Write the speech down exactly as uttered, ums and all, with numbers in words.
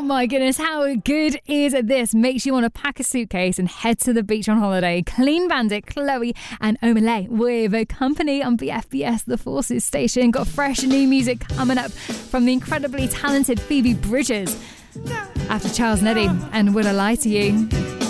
my goodness, how good is this? Makes you want to pack a suitcase and head to the beach on holiday. Clean Bandit, Chloe and Omale with a company on B F B S The Forces station. Got fresh new music coming up from the incredibly talented Phoebe Bridgers. After Charles Neddy and Would I Lie to You?